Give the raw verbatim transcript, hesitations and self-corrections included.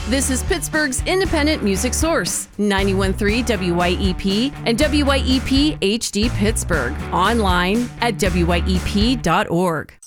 This is Pittsburgh's independent music source, ninety-one point three W Y E P and W Y E P H D Pittsburgh. Online at W Y E P dot org.